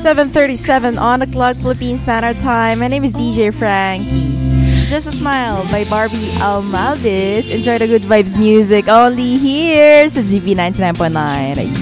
7:37 on the clock, Philippine Standard Time. My name is DJ Frankie. Just a Smile by Barbie Almalvis. Enjoy the good vibes music only here sa GB 99.9.